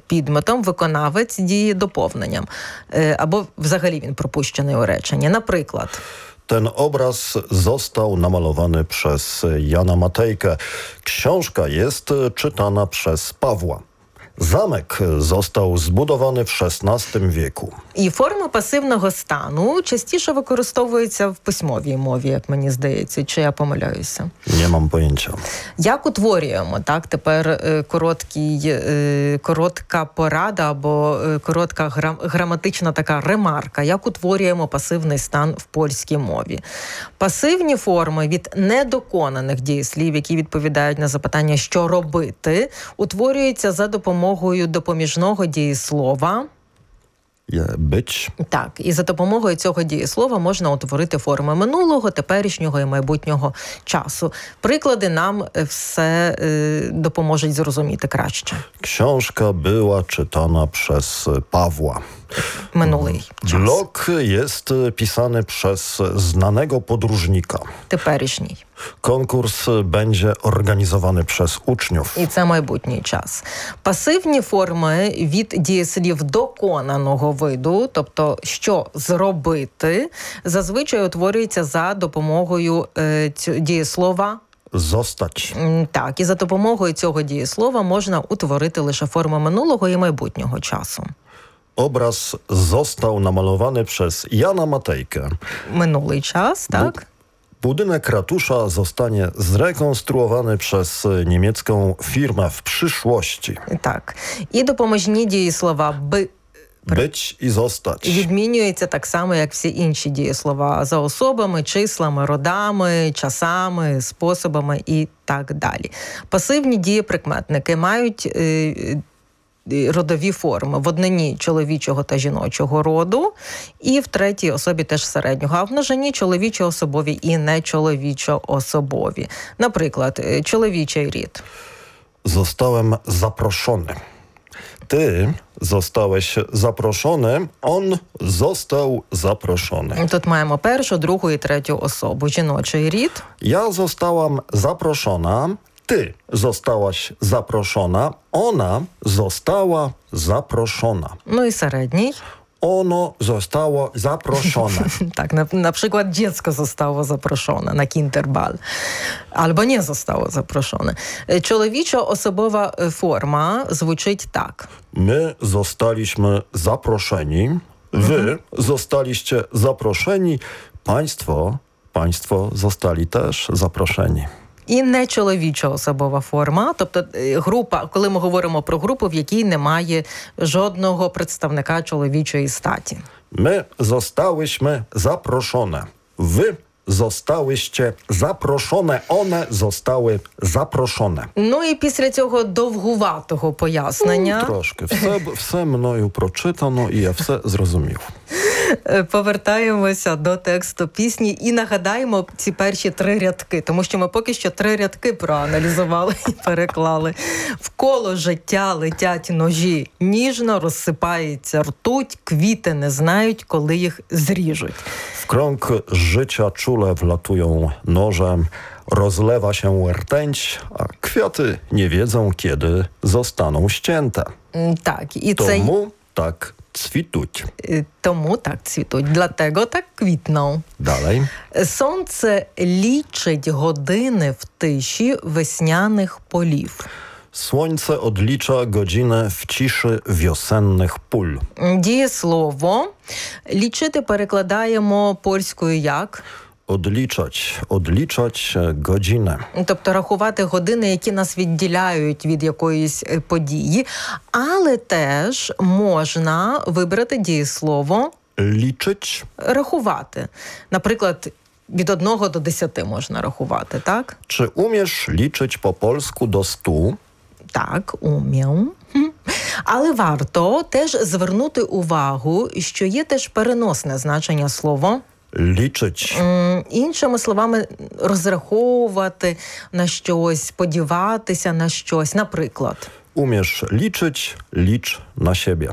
підметом, виконавець діє доповненням. Або взагалі він пропущений у реченні. Наприклад... Ten obraz został namalowany przez Jana Matejkę. Książka jest czytana przez Pawła. Zamek został zbudowany w XVI wieku. І форма пасивного стану частіше використовується в письмовій мові, як мені здається, чи я помиляюся? Nie mam pojęcia. Як утворюємо, так, тепер коротка порада або коротка граматична така ремарка, як утворюємо пасивний стан в польській мові. Пасивні форми від недоконаних дієслів, які відповідають на запитання «що робити», утворюються за допомогою допоміжного дієслова. Być. Так, і за допомогою цього дієслова можна утворити форми минулого, теперішнього і майбутнього часу. Приклади нам все допоможуть зрозуміти краще. Książka była czytana przez Pawła. Минулий час. Blog jest pisany przez znanego podróżnika. Теперішній. Konkurs będzie organizowany przez uczniów. І це майбутній час. Пасивні форми від дієслів доконаного виду, тобто «що зробити», зазвичай утворюються за допомогою дієслова Zostać. Так, і за допомогою цього дієслова можна утворити лише форми минулого і майбутнього часу. Obraz został namalowany przez Jana Matejkę. Минулий час, так? Budynek ratusza zostanie zrekonstruowany przez niemiecką firmę w przyszłości. Так. І допоможні дієслова Być i zostać. відмінюються так само, як всі інші дієслова за особами, числами, родами, часами, способами і так далі. Пасивні дієприкметники мають родові форми в однині чоловічого та жіночого роду і в третій особі теж середнього, а в множині чоловічо-особові і нечоловічо-особові. Наприклад, чоловічий рід. Zostałem zaproszony. Ty zostałeś zaproszony, on został zaproszony. Тут маємо першу, другу і третю особу. Жіночий рід. Ja zostałam zaproszona, ty zostałaś zaproszona, ona została zaproszona. Ну і середній. Ono zostało zaproszone. Tak, na przykład dziecko zostało zaproszone na kinderbal. Albo nie zostało zaproszone. Człowieczo-osobowa forma звучить tak. My zostaliśmy zaproszeni, wy zostaliście zaproszeni, państwo zostali też zaproszeni. І нечоловічо-особова форма, тобто група, коли ми говоримо про групу, в якій немає жодного представника чоловічої статі. My zostałyśmy zaproszone. Wy zostałyście zaproszone. One zostały zaproszone. Ну і після цього довгуватого пояснення... Трошки. Все мною прочитано, і я все зрозумів. Повертаємося до тексту пісні і нагадаємо ці перші 3 рядки, тому що ми поки що 3 рядки проаналізували і переклали. Вколо життя летять ножі, ніжно розсипається ртуть, квіти не знають, коли їх зріжуть. W krąg życia czule wlatują noże, rozlewa się rtęć, a kwiaty nie wiedzą, kiedy zostaną ścięte. Так, і Тому так цвітуть. Тому так цвітуть. Dlatego так квітną. Dalej. Сонце лічить години в тиші весняних полів. Słońce odlicza godziny w ciszy wiosennych pól. Дієслово лічити перекладаємо польською як? Odliczać godzinę. Тобто рахувати години, які нас відділяють від якоїсь події. Але теж можна вибрати дієслово Liczyć. Рахувати. Наприклад, від 1 до 10 можна рахувати, так? Czy umiesz liczyć po polsku do 100? Так, умію. Але варто теж звернути увагу, що є теж переносне значення слова Liczyć. Іншими словами, розраховувати на щось, сподіватися на щось. Наприклад. Umiesz liczyć, licz na siebie.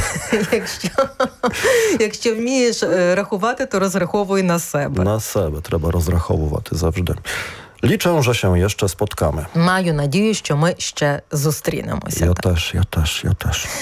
Якщо вмієш рахувати, то розраховуй на себе. На себе треба розраховувати завжди. Liczę, że się jeszcze spotkamy. Маю надію, що ми ще зустрінемося. Я теж.